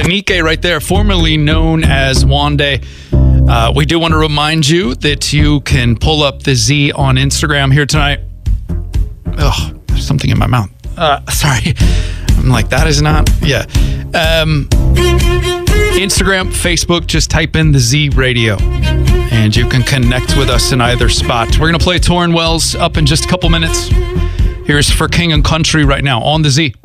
Nike right there, formerly known as Wande. We do want to remind you that you can pull up the Z on Instagram here tonight. Oh, there's something in my mouth. Sorry. I'm like, that is not... Yeah. Instagram, Facebook, just type in the Z Radio. And you can connect with us in either spot. We're going to play Torrin Wells up in just a couple minutes. Here's For King and Country right now on the Z.